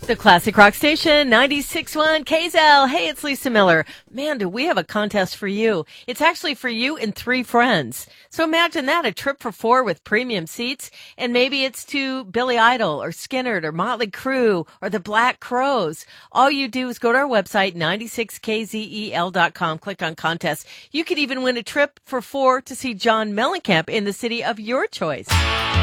The Classic Rock Station, 96.1 KZL. Hey, it's Lisa Miller. Man, do we have a contest for you. It's actually for you and 3 friends. So imagine that, a trip for 4 with premium seats, and maybe it's to Billy Idol or Skynyrd or Motley Crue or the Black Crowes. All you do is go to our website, 96kzel.com, click on contest. You could even win a trip for 4 to see John Mellencamp in the city of your choice.